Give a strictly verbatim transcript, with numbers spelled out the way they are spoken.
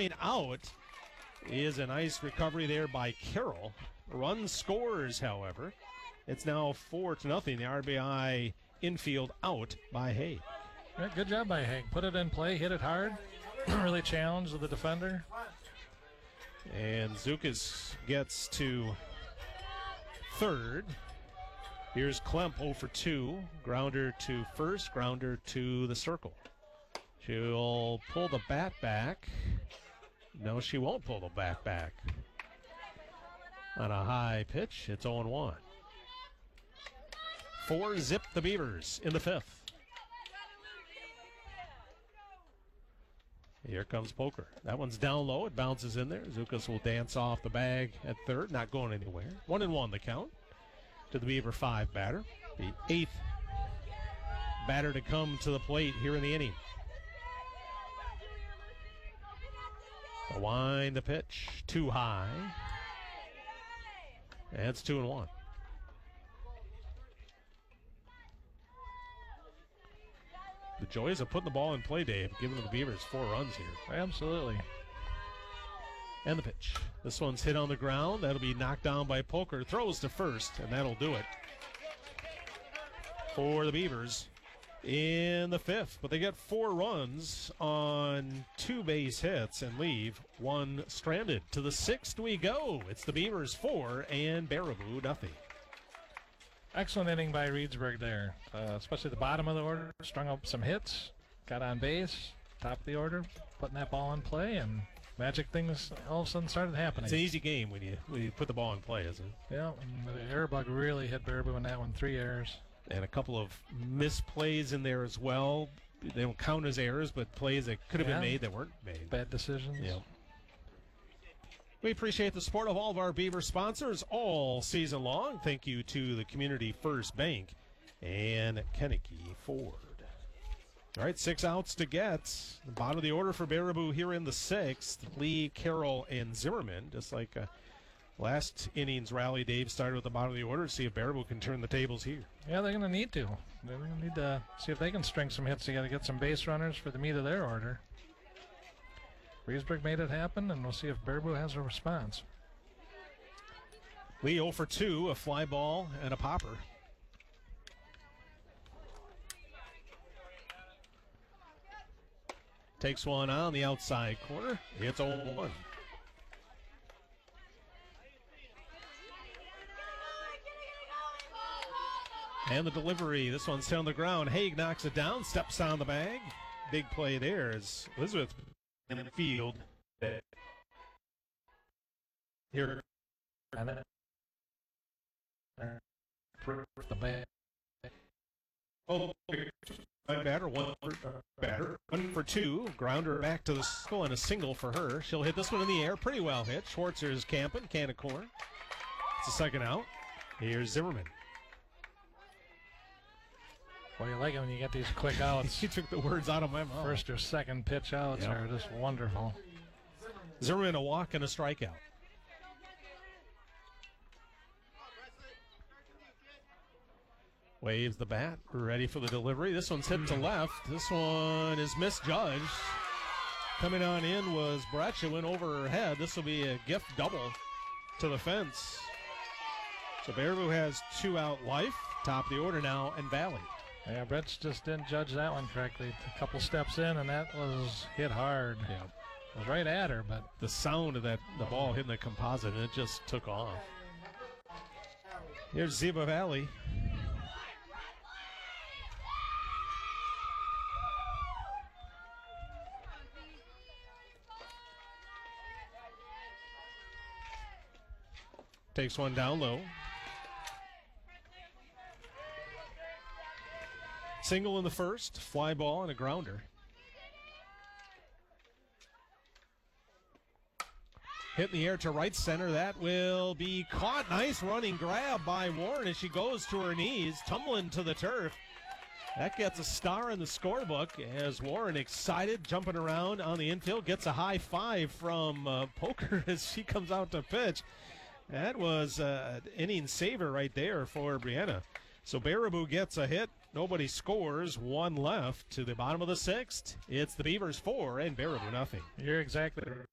going out is a nice recovery there by Carroll. Run scores, however. It's now four to nothing. The R B I infield out by Haig. Yeah, good job by Haig. Put it in play, hit it hard. Really challenged the defender. And Zukas gets to third. Here's Klemp oh for two. Grounder to first, grounder to the circle. She'll pull the bat back. No, she won't pull the bat back. On a high pitch, it's oh one. Four zip the Beavers in the fifth. Here comes Poker. That one's down low. It bounces in there. Zukas will dance off the bag at third. Not going anywhere. One and one the count to the Beaver five batter. The eighth batter to come to the plate here in the inning. The wind, the pitch. Too high. And it's two and one. The joys of putting the ball in play, Dave, giving the Beavers four runs here. Absolutely. And the pitch. This one's hit on the ground. That'll be knocked down by Poker. Throws to first, and that'll do it for the Beavers in the fifth. But they get four runs on two base hits and leave one stranded. To the sixth we go. It's the Beavers four and Baraboo nothing. Excellent inning by Reedsburg there, uh, especially the bottom of the order. Strung up some hits, got on base, top of the order, putting that ball in play, and magic things all of a sudden started happening. It's an easy game when you when you put the ball in play, isn't it? Yeah, and the air bug really hit Baraboo in that one, three errors. And a couple of misplays in there as well. They don't count as errors, but plays that could have yeah. been made that weren't made. Bad decisions. Yeah. We appreciate the support of all of our Beaver sponsors all season long. Thank you to the Community First Bank and Kennecke Ford. All right, six outs to get. The bottom of the order for Baraboo here in the sixth. Lee, Carroll, and Zimmerman. Just like uh, last inning's rally, Dave started with the bottom of the order to see if Baraboo can turn the tables here. Yeah, they're going to need to. They're going to need to see if they can string some hits together, get some base runners for the meat of their order. Reedsburg made it happen, and we'll see if Baraboo has a response. Lee oh for two, a fly ball and a popper. Takes one on the outside corner. It's oh one. And the delivery. This one's on the ground. Haig knocks it down, steps on the bag. Big play there as Elizabeth in the field. Here. And then, the bag. Oh, batter, one for batter, one for two. Grounder back to the circle and a single for her. She'll hit this one in the air, pretty well hit. Schwartzer's camping, can of corn. It's a second out. Here's Zimmerman. Well, you like it when you get these quick outs. He took the words out of my mouth. First or second pitch outs Yep. are just wonderful. Zimmerman a walk and a strikeout. Waves the bat, ready for the delivery. This one's hit to left. This one is misjudged. Coming on in was Bratcha, went over her head. This will be a gift double to the fence. So Baraboo has two out life. Top of the order now, and Valley. Yeah, Brett's just didn't judge that one correctly. A couple steps in, and that was hit hard. Yeah. It was right at her, but The sound of that, the ball hitting the composite, and it just took off. Here's Ziba Valley. Takes one down low. Single in the first, fly ball and a grounder. Hit in the air to right center. That will be caught. Nice running grab by Warren as she goes to her knees, tumbling to the turf. That gets a star in the scorebook as Warren, excited, jumping around on the infield, gets a high five from uh, Poker as she comes out to pitch. That was uh, an inning saver right there for Brianna. So Baraboo gets a hit. Nobody scores. One left to the bottom of the sixth. It's the Beavers four and Baraboo nothing. you're exactly